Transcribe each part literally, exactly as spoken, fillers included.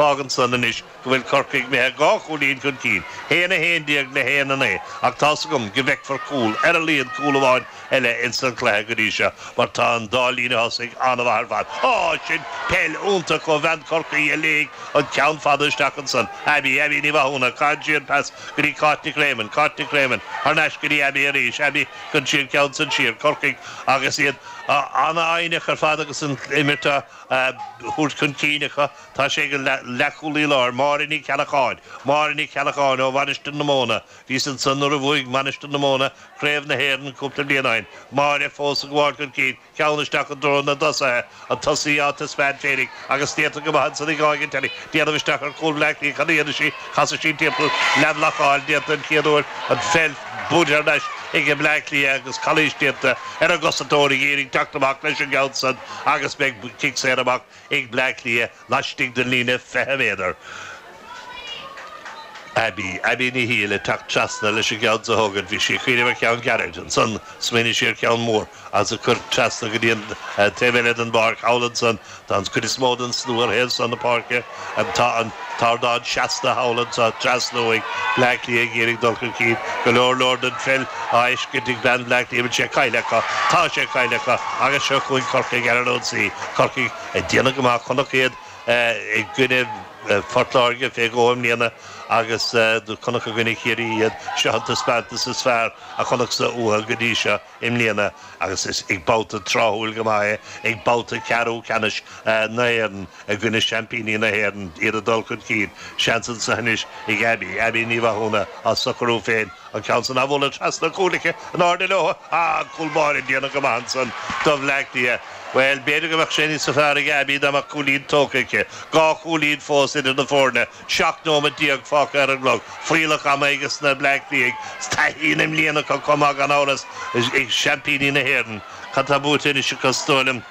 fágan san inis go bhfuil Corcaigh me gá cholín chun cín. Héana héan diag le héana é. Ach tá gom go bheic for cúl ar a líon cúl amháin eile in san cléthe go dtí seo. Mar tá an dálína hosaigh anna bhar bhar. Á sin pel únta go bhean Corcaigh a léig an ceann fada isteach an san. Abi, abi ní bhúna, cáid siad pas go dtí Cáitnic Raymond, Cáitnic Raymond. Ar neis go dtí abi a ríis, abi chun siad ceann san siad. Corcaigh agus iad anna aine ar fada agus an imirta húrt chun cínecha tá sé go leúlí lár máriní ceacháin máriní ceacháin ó bhanistan na móna hí san san nuair a bhuaig manistan na móna chréibh na héan cúpla blianain máir fós a gháil chun cín ceannisteach an drón na dosa an tosaí áta spáin féidig agus tíata go bhaid san i gáigin teli déanamhisteach ar cúl leiclí chaníana sí chasa sí timppla lehlaáil déanta an chéadúir an fel búidir leis ige bleiclí agus chalíistíanta ar a gosatóirí géirig teachtamach leis an gceann agus beag kick sé amach ag bleiclí laistigh den lína feithe méadar. Abi, abi ní híle tak trasna leis a gceann a thugad bhí sé chuidir mar ceann garage an san smaoine siar ceann mór as a chur trasna go dtíon taobhile an bar howland san tá an chuidir smód an snúar héal san na parke an tá an tardáid seasta howland sa trasnóigh bleiclí a géirig dul chun cín go leor lord an fel áis go dtí ben bleiclí sé caiilecha tá sé caiilecha agus seo chuin Corcaigh ar an ónsaí Corcaigh a déanana go amach chunach iad ag gcuine fortláirge fé ggóim níana agus do chunach a gcuine chéirí iad seananta spanta sa sfear a chunach sa uatha go dtí seo im líana agus is ag báta tráthúil go maithe ag báta cearú ceannis na héan a gcuine champíní na héan iad a dul chun cín seansan sa hanis ag abi abi ní bhúna a socarú féin an ceann san a bhla trasna cúlacha an áda leo á cúlmáir déanana go maithe san dom leiclí Well, beidir go bheith séní sa fear abi amach cúlín tócaice gá cúlín fós idir na fórne seach nóma díag fác ar an glog fuileach am agus na bleiclíigh taínim líana chu comach an áras ag champíní na héan chu tá bútaine se costólim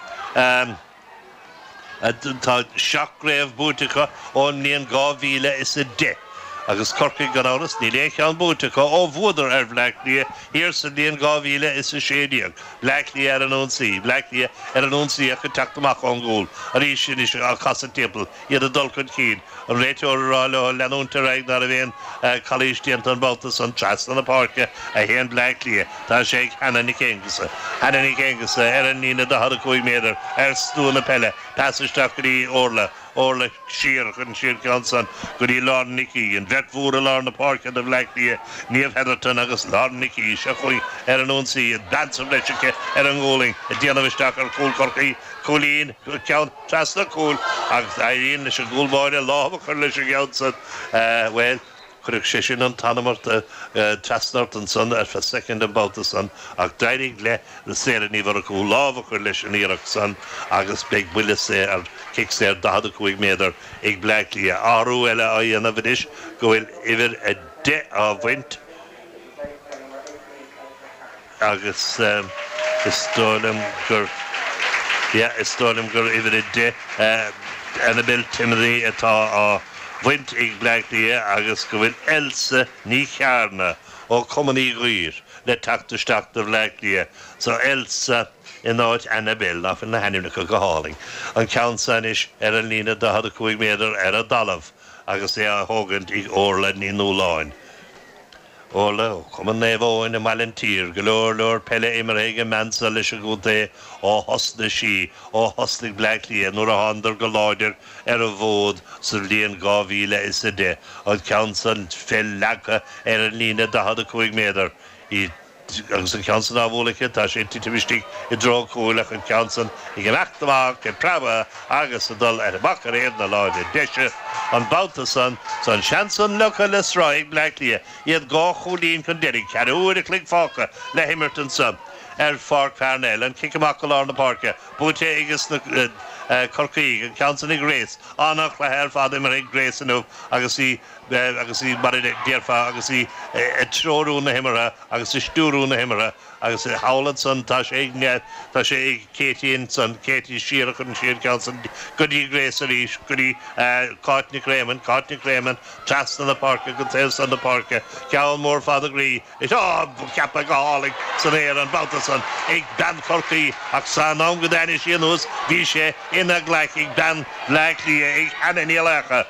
tá seach réamh bútacha ón níon gá mhíle is a de agus Corcaigh gan áras ní léich an bútacha ó bhúdar ar bleiclí hir sa líon gá mhíle is a sédíag bleiclí ar an ónsaí bleiclí ar an ónsaí a chu teachtamach an gúil a rí sin is a casa timppla iad a dul chun cín an réiteórrá le leúnta raig nar a bhéon chalíistíanta an baltas an trasna na parke a héan bleiclí tá sé hena ní céngasa hena ní céngasa ar an nína de chuig méidir ar stúna pelle pasaisteach go dtí orla orla siar chun siar ceann go dtí lárnicí an bheit mhúr a lár na parke a bleiclí níomh Heatherton agus lárnicí se chuig ar an ónsaí dansam leisice ar an ggóling a déanamhisteach ar cúl Corcaigh cúlín ceann trasna cúl agus aíon leis an gúlmáide lábha chur leis a gceann san well chuireadh sé sin an tanamart trasnart an san ar fe second an báta san ach dairig le na séir ní bhar acu lábha chur leis an íireach san agus beag buile sé ar kick sé ar dada chuig méidir ag bleiclí áú eile a dhéanamh inis go bhfuil idir a de á bhaint agus is tólam gur yeah is tólam gur idir a de Annabel Timothy atá á bhaint ag bleiclí agus go bhfuil Elsa ní chearna ó Cumann Ghuir le teachtasteach do bleiclí so Elsa in áit Annabel nach na henimnacha go háling an ceann san is ar an lína de chuig méidir ar a dalamh agus é a thugant ag orla ní nóláin Orla, Cumann Néomháin a Malintír, go leor leor pelle imreige mensa leis a gúta ó hosna sí ó hosnig bleiclí nuair a handar go láidir ar a bhód sa líon gá mhíle is a de an ceann san fel lecha ar an lína de chuig méidir í agus an ceann san ábhúlacha tá sé titimistí i dro cúlach an ceann san i gceachtamach i praba agus a dul ar amach ar éad na láide deise an báta san san seansan lecha le sráig bleiclí iad gá cholín chun deirig ceadúir a clig fáca le Himerton san ar Fáirc Parnell an cic amach go lár na parke búte agus na Corcaigh an ceann san ag rééis annach le heir fada mar ag grééis anú agus í agus í mar déirfa agus í tróú na himara agus i stúrú na himara agus i howland san tá sé ag tá sé ag Katie san Katie siar chun siar ceann san go dtí grééis a ríis go dtí Cáitnic Raymond Cáitnic Raymond trasna na parke go taobh san na parke ceann mór fada grí is á ceappa go hálaigh san éar an báta san ag ben Corcaigh ach san am go déine sin ús bhí sé ina gleic ag ben bleiclí ag hena níolacha